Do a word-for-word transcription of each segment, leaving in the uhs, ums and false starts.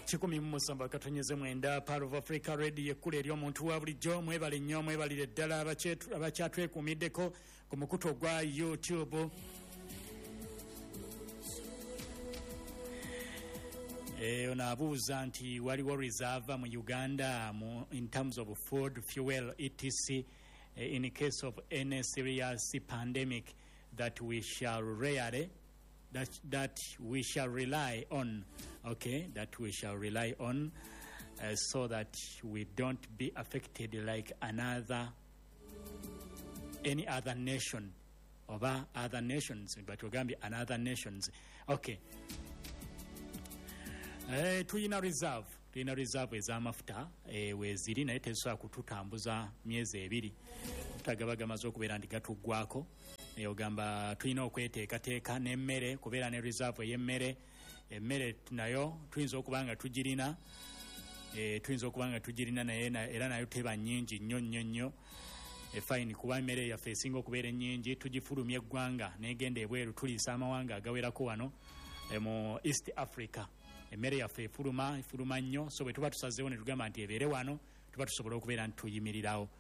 kikumi mu musanvu katonyeze mwenda Power of Africa Radio ekkulu eri omuntu wa bulijjo mwebale nnyo mwebalire ddala abakyatwekuumiddeko ku mukutu gwa YouTube. Eh, onaabuuza nti waliwo reserve mu Uganda mu, in terms of food, fuel, et cetera eh, in case of any serious pandemic that we shall rarely that that we shall rely on, okay, that we shall rely on uh, so that we don't be affected like another any other nation or other nations, but we're going to be another nations. Okay. Eh, tuyina reserve tuyina reserve ez'amafuta eh, weziri naye tezisobola kututambuza myezi ebiri tutagabagamaze okubeera nti gatuggwako. Eh, ogamba tuyina okweteekateeka n'emmere kubeera ne reserve ey'emmere. Emmere nayo tuyinza okuba nga tugirina eh, tuyinza okuba nga tugirina naye era nayo teba nnyingi nnyo nnyo nnyo. E fine kuba emmere yaffe esinga okubeera ennyingi tugifulumya eggwanga n'egenda ebweru tuliisa amawanga agawerako wano eh, mu East Africa. Emmere yaffe efuluma efuluma nnyo, so bwe tuba tusazeewo ne tugamba nti ebeere wano tuba tusobola okubeera nti tuyimirirawo.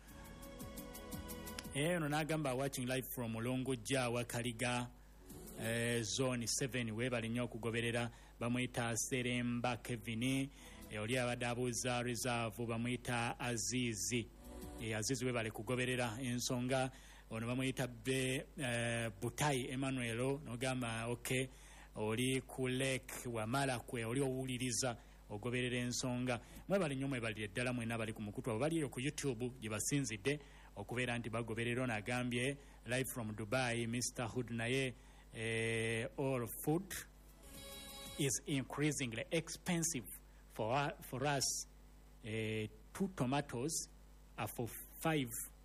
Eno n'agamba watching live from Mulongojja wa Kaliga eh, zone seven weebale nnyo okugoberera. Bamuyita Seremba Kevin eh, oli abadde abuuza reserve bamuyita Azizi eh, Azizi weebale kugoberera ensonga. Ono bamuyita be eh, Butai Emmanuel n'ogamba okay oli ku lake wamala kwe oli owuliriza ogoberera ensonga. Mwebale nnyo mwebalire ddala mwena bali ku mukutu abo bali ku YouTube gye basinzidde okubeera nti bagoberera. Ono agambye live from Dubai Mister Hood naye eh, all food is increasingly expensive for, for us. Eh, two tomatoes are for five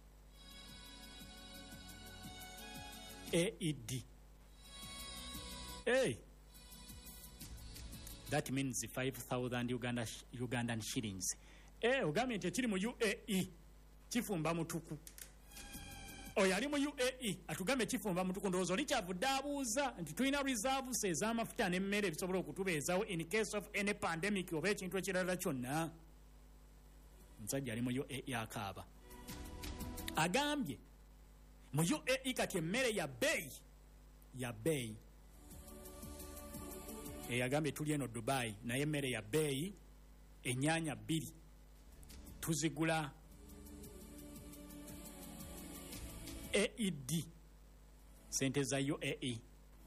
A E D. Hey, that means five thousand Uganda Ugandan shillings. Eh, ogambye nti kiri mu U A E kifumba mutuku. Oyo ali mu U A E atugambe kifumba mutuku ndowooza oli kyavudde abuuza nti tulina reserves ez'amafuta n'emmere ebisobola okutubeezawo in case of any pandemic oba ekintu ekirala kyonna. Omusajja ali mu U A E akaaba. Agambye mu U A E kati emmere ya bbeeyi ya bbeeyi. E yagambye tuli eno Dubai naye emmere ya bbeeyi. Ennyaanya bbiri tuzigula A E D sente za U A E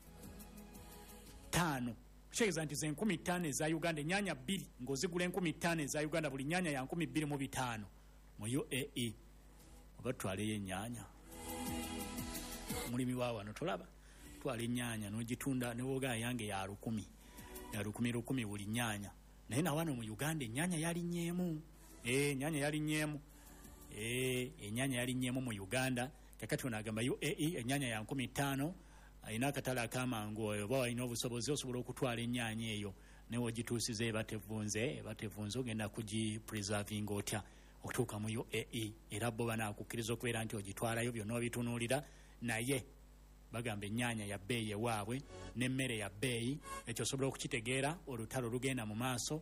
tano kitegeeza nti ze nkumi ttaano eza Uganda. Ennyaanya bbiri ng'ozigula enkumi ttaano eza Uganda, buli nnyaanya ya nkumi bbiri mu bitaano mu U A E. Oba twaleyo ennyaanya mulimi wa wano tolaba twala ennyaanya n'ogitunda ne woga yange ya lukumi ya lukumi lukumi buli nnyaanya. Naye na wano mu Uganda ennyaanya yali nnyemu. Eh, ennyaanya yali nnyemu. Eh, ennyaanya yali nnyemu mu Uganda. Kakati onagamba U A E ennyaanya ya nkumi ttaano ayina akatale akamangu oyo oba walina obusobozi osobola okutwala ennyaanya eyo ne wogituusiza eba tevunze eba tevunze ogenda kugipreservinga otya okutuuka mu U A E. Era bo banaakukkiriza okubeera nti ogitwalayo byonna obitunuulira. Naye bagamba ennyaanya ya bbeeyi ewaabwe n'emmere ya bbeeyi. Ekyo osobola okukitegeera olutalo lugenda mu maaso.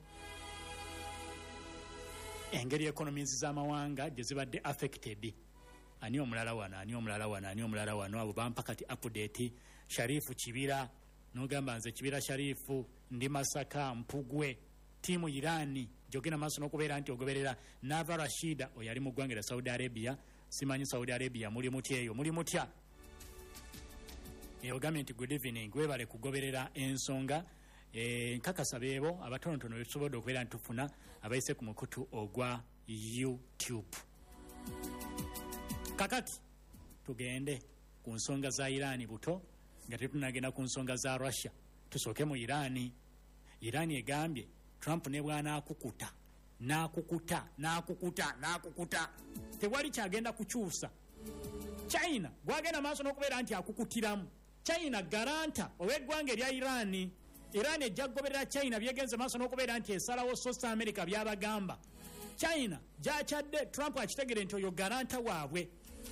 Engeri economies z'amawanga gye zibadde affected. Ani omulala wano ani omulala wano ani omulala wano abo bampa kati update. Sharifu Kibira n'ogamba nze Kibira Sharifu ndi Masaka Mpugwe tiimu Irani jogena maaso n'okubeera nti ogoberera. Nava Rashida oyo ali mu ggwanga lya Saudi Arabia. Simanyi Saudi Arabia muli mutya eyo muli mutya. E ogambye nti good evening webale kugoberera ensonga. E, nkakasa beebo abatonotono betusobodde okubeera nti tufuna abayise ku mukutu ogwa YouTube. Kakati tugende ku nsonga za Irani buto nga tetunagenda ku nsonga za Russia. Tusooke mu Irani. Irani egambye Trump ne bwana akukuta n'akukuta n'akukuta n'akukuta tewali kyagenda kukyusa. China gwagenda maaso n'okubeera nti akukutiramu. China garanta ow'eggwanga erya Irani. Irani ejja kugoberera China byegenze maaso n'okubeera nti esalawo South America byabagamba. China gyachadde Trump akitegere nti oyo garanta waabwe.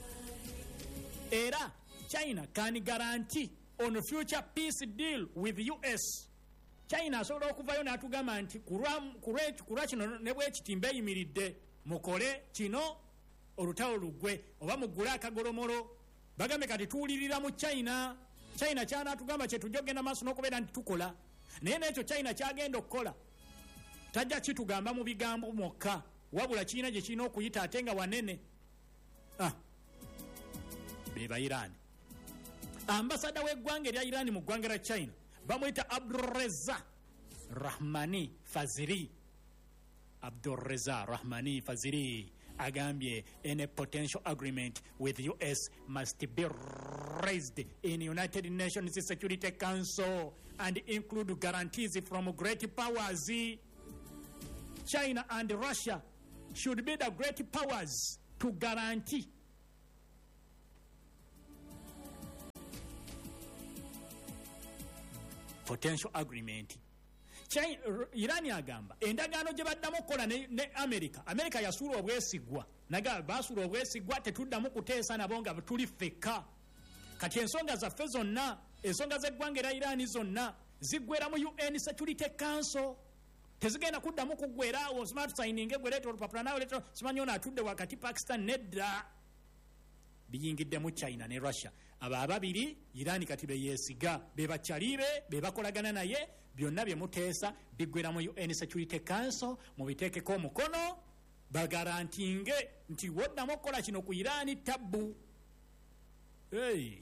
Era China can guarantee on future peace deal with U S China asobola okuvayo n'atugamba nti kulwa kino ne bwekitimba eyimiridde mukole kino olutalo luggwe oba mugule akagolomolo bagambe kati tuwulirira mu China. China kyanaatugamba kye tujja ogenda maaso n'okubeera nti tukola naye n'ekyo China kyagenda okukola tajja kitugamba mu bigambo mwokka wabula kirina gye kirina okuyita ate nga wanene. ah. be ba Iran. Ambasada w'eggwanga erya Iran mu ggwanga lya China bamuyita Abdurreza Rahmani Faziri. Abdurreza Rahmani Faziri agambye any potential agreement with U S must be raised in United Nations Security Council and include guarantees from great powers. China and Russia should be the great powers to guarantee potential agreement. China, Iran agamba endagaano gye baddamu okukola ne, ne America. America yasuula obwesigwa naga basuula obwesigwa tetuddamu kuteesa nabo nga tuli fekka. Kati ensonga zaffe zonna ensonga z'eggwanga erya Iran zonna ziggwera mu U N Security Council. Tezigenda kuddamu kuggwera awo smart signing egweleeta olupapula nawe leeta simanyi ono atudde wakati Pakistan nedda. Biyingidde mu China ne Russia. Aba ababiri Iran kati be yeesiga be bakyalibe be bakolagana naye byonna bye muteesa biggwera mu U N Security Council mu biteekeko omukono bagarantinge nti woddamu okukola kino ku Iran tabbu. Hey.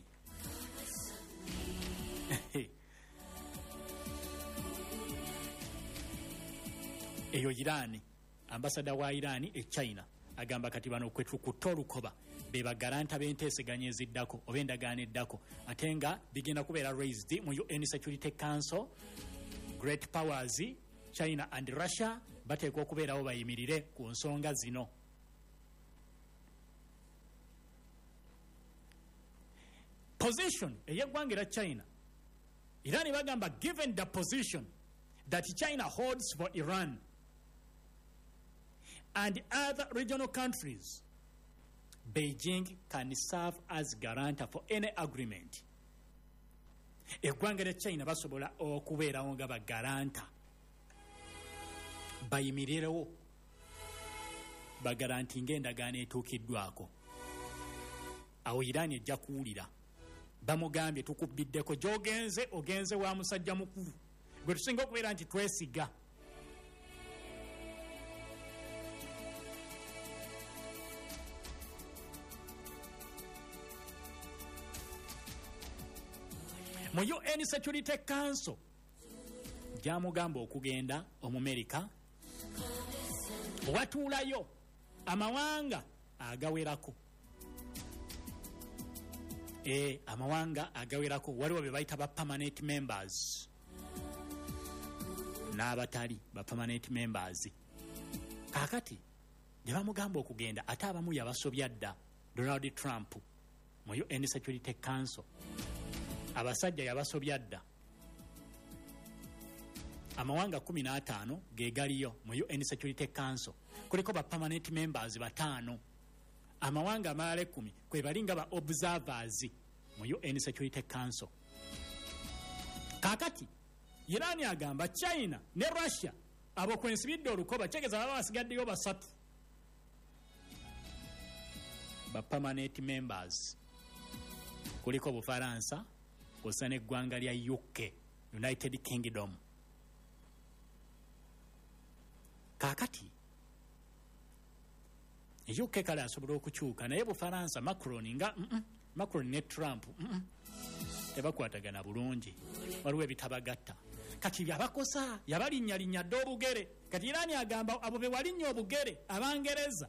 Eyo Iran ambasada wa Iran e China agamba kati bano kwetukuta olukoba be bagaranta b'enteeseganya eziddako oba endagaano eddako ate nga bigenda kubeera raised mu U N Security Council. Great powers China and Russia bateekwa okubeerawo bayimirire ku nsonga zino. Position ey'eggwanga erya China. Iran bagamba given the position that China holds for Iran and other regional countries, Beijing can serve as guarantor for any agreement. Eggwanga lya China basobola okubeerawo nga bagaranta bayimirirewo bagarantinga endagaano etuukiddwako. Awo Iran ejja kuwulira bamugambye tukubiddeko gy'ogenze ogenze wa musajja mukulu gwe tusinga okubeera nti twesiga. Mu U N Security Council gyamugamba okugenda Omumerika watuulayo amawanga agawerako. E, amawanga agawerako waliwo be bayita ba permanent members n'abatali ba permanent members. Kakati gye bamugamba okugenda ate abamu yabasobya dda Donald Trump mu U N Security Council. Abasajja yabasobya dda. Amawanga kumi n'ataano ge galiyo mu U N Security Council kuliko ba permanent members bataano. Amawanga amalala ekkumi kwe balinga ba observers mu U N Security Council. Kakati Iran agamba China ne Russia abo kwensibidde olukoba kyegeza baba basigaddeyo basatu ba permanent members. Kuliko Bufaransa osana eggwanga lya U K, United Kingdom. Kakati U K kale asobola okukyuka naye Bufaransa Macron nga mm -mm, Macron ne Trump mm -mm, tebakwatagana bulungi waliwo ebitabagatta. Kati yabakosa yabalinnyalinya dde obugere. Kati Iran agamba abo be walinnya obugere Abangereza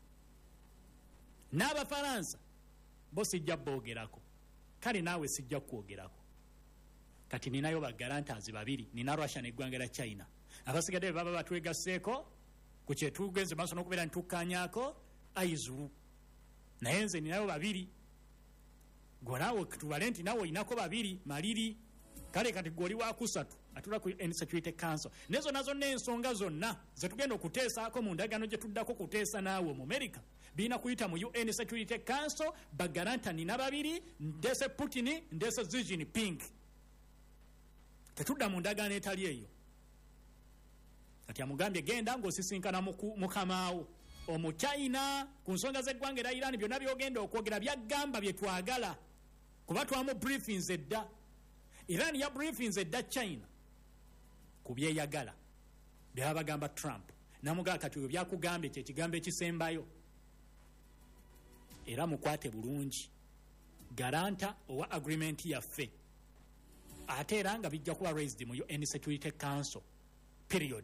n'Abafaransa bo sijja boogerako kale naawe sijja kwogerako. Kati ninayo bagarantazi babiri, nina Russia n'eggwanga lya China. Abasigadde baba batwegasseeko ku kyetugenze maaso n'okubeera ntukkaanyaako ayizulu. Naye nze ninayo babiri. Gwe naawe tubale nti naawe olinako babiri maliri. Kale kati gwe oli wa kusatu atula ku U N Security Council. Nezo nazo n'ensonga zonna ze tugenda okuteesaako mu ndagaano gye tuddako kuteesa naawe mu America biina kuyita mu U N Security Council. Bagaranta nina babiri, ndese Putin, ndese Xi Jinping. tetudda mu ndagaano etali eyo. Kati amugambye genda ng'osisinkana mukamaawo Omuchina ku nsonga z'eggwanga era Iran byonna byogenda okwogera byaggamba bye twagala kuba twamu briefings edda. Iran ya briefings edda China ku byeyagala byaba bagamba Trump namugaa kati bwe byakugambye kye kigambo ekisembayo era mukwate bulungi garanta owa agreement yaffe ate era nga bijja kuba raised mu U N Security Council period.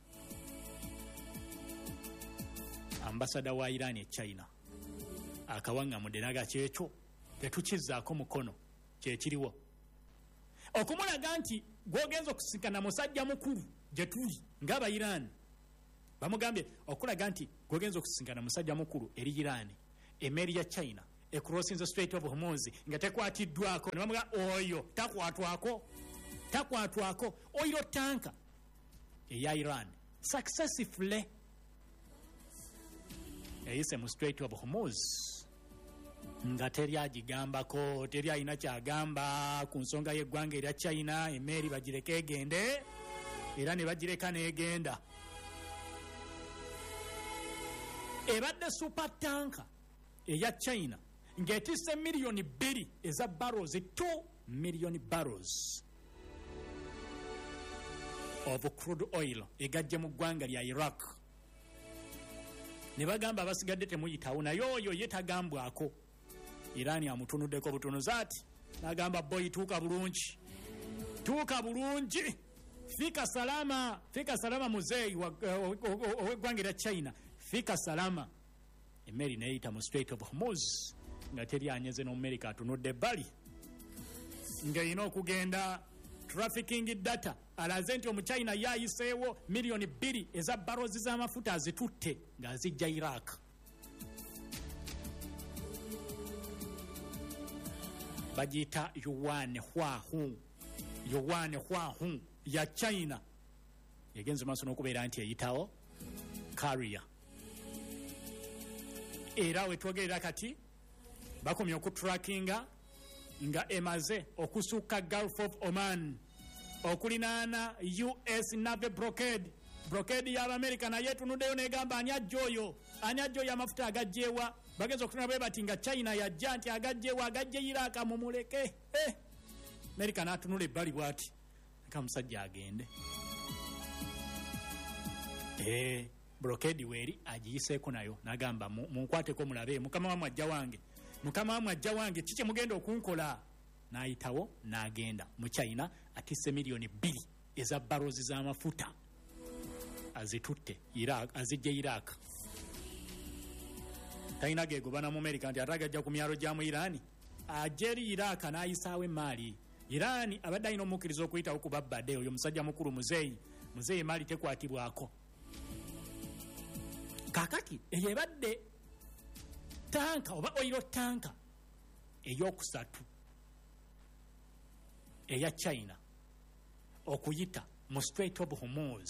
Ambassador wa Iran e China akawangamudde naga kyekyo tetukizaako mukono kyekiriwo okumulaga nti gwogenza okusikana musajja mukulu gye tuli ng'aba Iran bamugambye okulaga nti gwogenza okusikana musajja mukulu eri Iran emeri ya China ecrossing the Strait of Hormuz nga tekwatiddwako ne bamuga oyo takwatwako takwatwako oyo tanka eya Iran successfully eyise mu Strait of Hormuz nga teri agigambako teri alina kyagamba ku nsonga y'eggwanga erya China emeri bagireke egende era ne bagireka n'egenda. Ebadde super tanka eya China ng'etisse miliyoni bbiri eza barrels two million barrels of crude oil egajje mu ggwanga lya Iraq. Ne bagamba abasigadde temuyitawo naye oyo ye tagambwako. Irani amutunuddeko butunuzi ati n'agamba boy tuuka bulungi tuuka bulungi fika salama fika salama muzeeyi ow'eggwanga erya China fika salama. Emmeri neyita mu Strait of Hormuz nga teri anyeze n'Omumerika atunudde ebbali ng'erina okugenda trafficking data alaze nti Omuchina yayiseewo miliyoni bbiri eza barrels z'amafuta azitutte ng'azijja Iraq. Bagiyita Yuan Huahu Yuan Huahu ya China yegenze maaso n'okubeera nti eyitawo carrier. Era wetwogerera kati bakomye okutrackinga nga emaze okusukka Gulf of Oman okulinaana U S Navy blockade blockade y'Amerika naye etunuddeyo negamba ani ajja oyo ani ajja oyo amafuta agajjeewa bagenza okutuna bwe bati nga China yajja nti agajjeewa agajje Iraq mumuleke eh. Amerika n'atunula ebbali bw'ati nka musajja agende eh. Blockade weeri agiyiseeko nayo n'agamba munkwateko mulabe mukama wamwe ajja wange mukama wamwe ajja wange kiki mugenda okunkola. N'ayitawo n'agenda mu China atisse miliyoni bbiri eza barrels z'amafuta azitutte Iraq azijja Iraq. Talina gegobana mu Amerika nti atagajja ku myalo gya mu Irani ajja eri Iraq n'ayisaawo emmaali. Irani abadde alina omukkiriza okuyitawo ku babbadde oyo musajja mukulu muzeeyi muzeeyi emmaali tekwatibwako. Kakati eyo ebadde tanka oba oilo tanka ey'okusatu eya China okuyita mu Strait of Hormuz.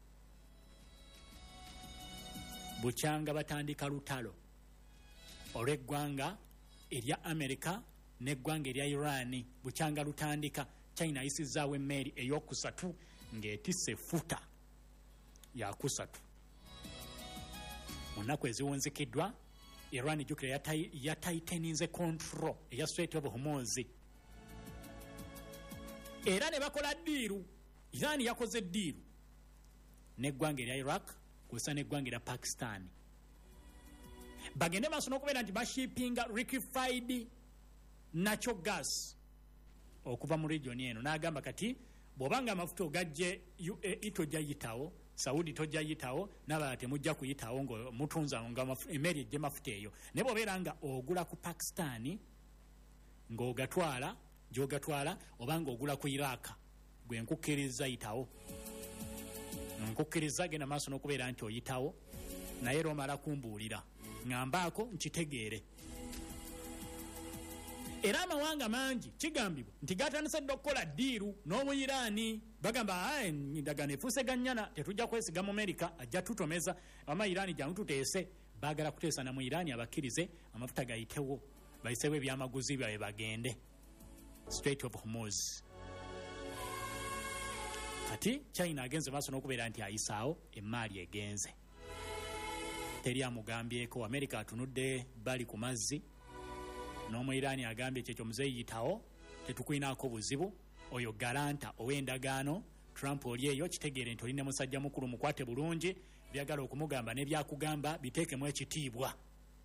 Bukyanga batandika lutalo olw'eggwanga erya Amerika n'eggwanga erya Iran. Bukyanga lutandika China ayisizaawo emmeeri ey'okusatu ng'etisse futa yakusatu. Mu nnaku eziwunzikiddwa Iran jukira yataiteninze control eya Strait of Hormuz era ne bakola ddiiru. Iran yakoze ddiiru n'eggwanga erya Iraq kusa n'eggwanga erya Pakistan bagende maaso n'okubeera nti bashippinga liquefied natural gas okuva mu region eno. N'agamba kati bw'obanga amafuta ogajje U A E tojja yitawo Saudi tojja yitawo n'abalala temujja kuyitawo nga mutunza nga emmeri ejje mafuta eyo. Ne bw'obeera nga ogula ku Pakistan ng'ogatwala gy'ogatwala oba ng'ogula ku Iraq gwe nkukkiriza yitawo nkukkiriza genda maaso n'okubeera nti oyitawo naye era omala kumbuulira ng'ambaako nkitegeere. Era amawanga mangi kigambibwa nti gatandise okukola ddiiru n'Omuyiraani bagamba endagaano efuuse gannyana tetujja kwesiga mu Amerika ajja tutomeza ama Iraani jangu tuteese. Baagala kuteesa na mu Iraani abakkirize amafuta gayitewo bayiseewo ebyamaguzi byabwe bagende Strait of Hormuz. kati China agenze maaso n'okubeera nti ayisaawo emmaali egenze. Teri amugambyeko. America atunudde bali ku mazzi n'omu Irani agambye kyekyo muzeyitawo tetukwinaako buzibu. Oyo garanta ow'endagaano Trump oli eyo kitegeere nti olina musajja mukulu mukwate bulungi byagala okumugamba nebyakugamba biteekemu ekitiibwa.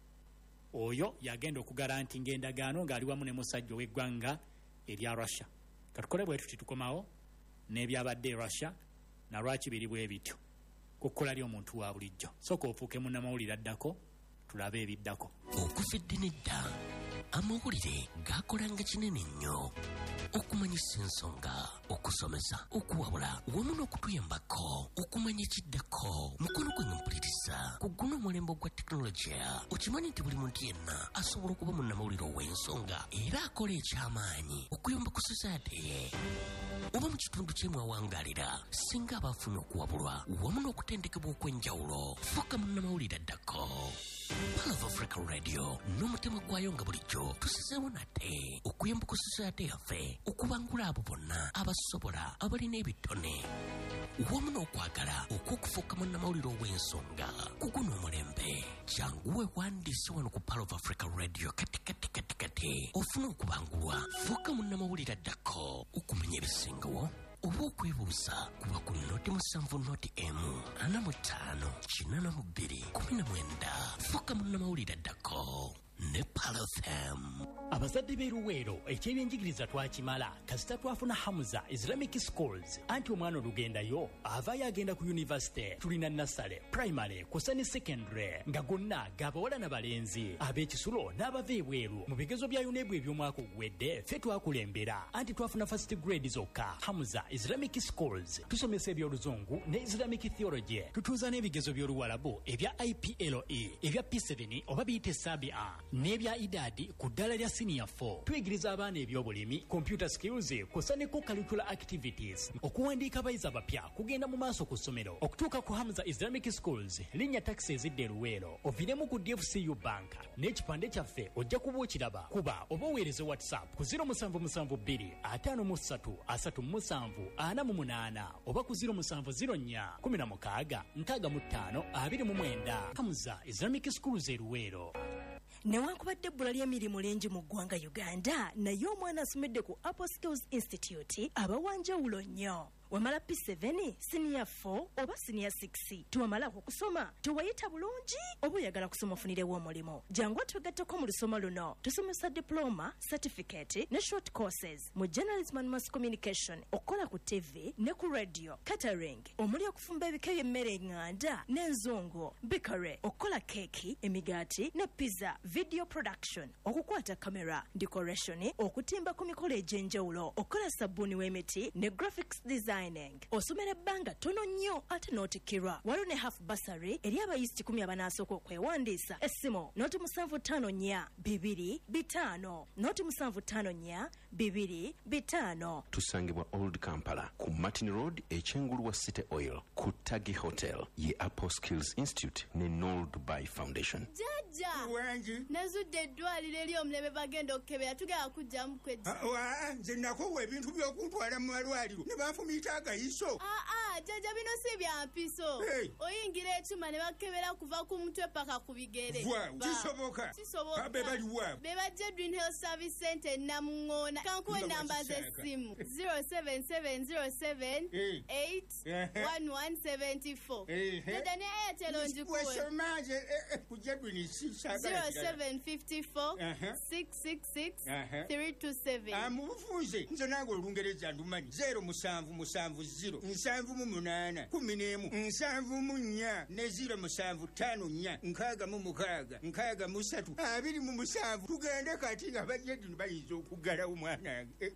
Oyo yagenda okugarantinga endagaano ng'ali wamu ne musajja ow'eggwanga erya Russia. Katukole bwe tuti tukomawo n'ebyabadde Russia na lwaki biri bwe bityo. Kukola lyo omuntu wa bulijjo. Sooka ofuuke munnamawulire addako tulabe ebiddako. Okufedde nedda amawulire gaakolanga kinene nnyo okumanyisa ensonga, okusomesa, okuwabula wamu n'okutuyambako okumanya ekiddako. Mukono gwe mpuliriza ku guno omulembe gwa tekinologiya. Okimanyi nti buli muntu yenna asobola okuba munnamawulire ow'ensonga era akola eky'amaanyi okuyamba ku society ye oba mu kitundu kyemwawangaalira singa aba afuna okuwabulwa wamu n'okutendekebwa okw'enjawulo. Fuuka munnamawulire addako. Pearl of Africa Radio n'omutima gwayo nga bulijjo tusizeewo nate okuyamba ku society yaffe okubangula abo bonna abasobola abalina ebitone wamu n'okwagala okw'okufuuka munnamawulire ow'ensonga ku guno omulembe. Jangu weewandiise wano ku Pearl of Africa Radio kati kati kati kati ofune okubangulwa. Fuuka munnamawulire addako okumanya ebisingawo oba okwebuuza kuba ku noti musanvu noti emu ana mu ttaano kinana mu bbiri kumi na mwenda. Fuuka munnamawulire addako ne Pearl F M. Abazadde b'eruweero ekyebyenjigiriza twakimala kasita twafuna Hamza Islamic Schools anti omwana olugendayo avaayo agenda ku university. Tulina nasale, primary, kusa ne secondary nga gonna g'abawala n'abalenzi ab'ekisulo n'abava ebweru. Mu bigezo bya yuneebwa eby'omwaka oguwedde ffe twakulembera anti twafuna first grade zokka. Hamza Islamic Schools tusomesa eby'oluzungu ne Islamic theology. Tutuuza n'ebigezo by'oluwalabu ebya I P L E ebya P seven oba biyite Sabia n'ebya idadi ku ddala lya senior four. Tuyigiriza abaana eby'obulimi, computer skills, kusa ne co-curricular activities. Okuwandiika abayizi abapya kugenda mu maaso ku ssomero. Okutuuka ku Hamza Islamic Schools linnya taxi ezidde Luweero oviremu ku D F C U Bank n'ekipande kyaffe ojja kuba okiraba. Kuba oba oweereze WhatsApp ku zero seven seven two ataano mu ssatu asatu mu musanvu ana mu munaana oba ku zero seven zero four kumi na mukaaga nkaaga mu ttaano abiri mu mwenda. Hamza Islamic Schools e Luweero. Newankubadde ebbula ly'emirimu lingi mu ggwanga Uganda naye omwana asomedde ku Apple Skills Institute abawanjawulo nnyo. Wamala P seven, senior four oba senior six. Tuwamalako kusoma tuwayita bulungi oba oyagala kusoma ofunirewo omulimu. Jangu twegatteko mu lusoma luno. Tusomesa diploma, certificate ne short courses mu journalism and mass communication, okukola ku T V ne ku radio, catering, omuli okufumba ebika by'emmere eŋŋanda n'enzungu, bakery, okukola keeki, emigaati ne pizza, video production, okukwata kamera, decoration, okutimba ku mikolo egy'enjawulo, okukola sabbuuni w'emiti ne graphics design. Osomera ebbanga tono nnyo ate n'otikkirwa. Waliwo ne half bursary eri abayizi kikumi abanaasooka okwewandiisa. Essimu noti musanvu ttaano nnya bibiri bitaano noti musanvu ttaano nnya bibiri bitaano. Tusangibwa Old Kampala ku Martin Road ekyengulu wa City Oil ku Tagi Hotel ye Apple Skills Institute ne Noel Dubai Foundation. Jaja wangi nazudde eddwaliro eri omulebe bagenda okukebera tugenda kujjamu kwejja. Wa nze nakowa ebintu by'okuntwala mu malwaliro ne banfumita agayiso. Aa jaja bino si bya mpiso. Hey. Oyingira ekyuma ne bakebera kuva ku mutwe paka ku bigere. Wa kisoboka. Kisoboka. Abe bali wa. Be bajja Dream Health Service Center Namungoona. Kankuwe namba z'essimu zero seven seven zero seven eight one one seven four. Jaja ne Airtel onjikuwe. Wesomaje kujja Dream zero seven five four six six six three two seven. Amufunze nze nange olungereza ndumanyi zero musanvu musanvu zero nsanvu mu munaana kumi n'emu nsanvu mu nnya ne zero musanvu ttaano nnya nkaaga mu mukaaga nkaaga mu ssatu abiri mu musanvu. Tugende kati nga bajja bayinza okuggalawo mwanange.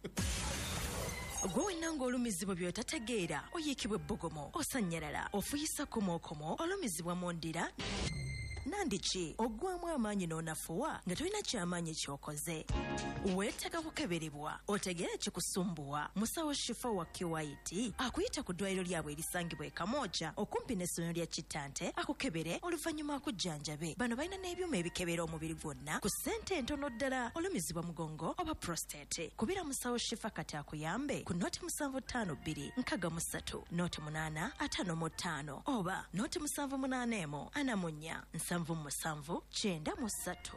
Gwe wenna ng'olumizibwa by'otategeera oyiikibwa ebbugumu, osannyalala, ofuyisa komokomo, olumizibwa mu ndira nandiki ogwamu amaanyi n'onafuwa nga tolina kyamaanyi ky'okoze. Weetaaga kukeberebwa otegere kikusumbuwa. Musawo Shifa wa Kiwaiti akuyita ku ddwaliro lyabwe erisangibwa e Kamooja okumpi n'essomero lya Kittante akukebere oluvannyuma akujjanjabe. Bano balina n'ebyuma ebikebera omubiri gwonna ku ssente entono ddala olumizibwa mugongo oba prostate. Kubira Musawo Shifa kati akuyambe ku noti musanvu ttaano bbiri nkaga mu ssatu noti munaana ataano mu ttaano oba noti musanvu munaana emu ana mu nnya nsanvu mu musanvu kyenda mu ssatu.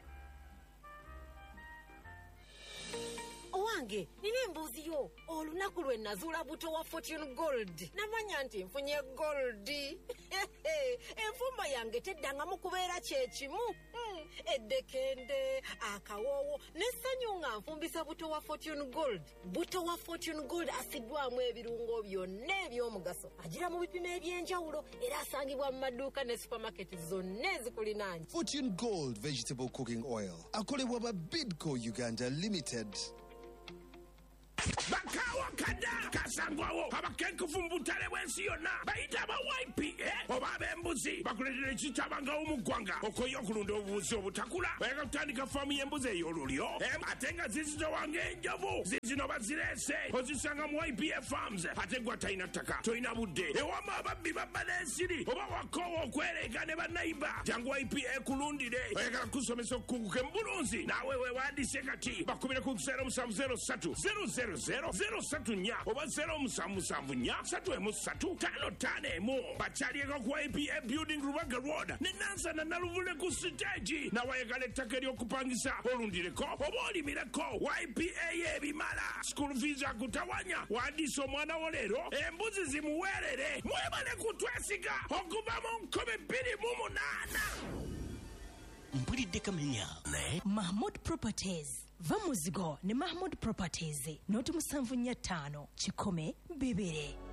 Owange nina embuuzi yo olunaku lwe nazuula buto wa Fortune Gold namanya nti nfunye gold. Enfumba yange teddangamu kubeera kyekimu. Hmm, eddekende akawoowo n'essanyu nga nfumbisa buto wa Fortune Gold. Buto wa Fortune Gold asiddwamu ebirungo byonna eby'omugaso agira mu bipimo eby'enjawulo era asangibwa mu maduuka ne supermarket zonna ezikulinaanye. Fortune Gold Vegetable Cooking Oil akolebwa ba Bidco Uganda Limited. Bakawa kada kasangwawo abakenkufu mbutale bwensi yonna bayita ba Y P A oba ab'embuzi bakuletera ekitabanga mu ggwanga okoye okulunda obubuzi obutakula bayaka kutandika faamu y'embuzi ey'olulyo ate nga zizitowanga enjovu zizino bazirese ozisanga mu Y P A Farms ate gwa talina ttaka tolina budde ewama ababbi babba n'ensiri oba wakoowa okwereega ne bannayiba jangu Y P A kulundire oyagala kusomesa okukunguka embulunzi naawe weewandiise kati bakubire ku zero musanvu zero ssatu zero zero zero zero satu nnya oba zero musanvu musanvu nnya satu emu ssatu ttaano ttaano emu bakyalieko ku Y P A Building Rubaga Road ne Nansana Naluvule ku siteegi nawayagala ettaka ery'okupangisa olundireko oba olimireko Y P A y'ebimala school fees akutawanya wandiisa omwana wo leero embuzi zimuweerere mwebale kutwesiga okuva mu nkumi bbiri mu munaana. Mpulidde Kamenya ne Mahmood Properties va muzigo ne Mahmood Properties noti musanvu nnya ttaano kikome bibiri.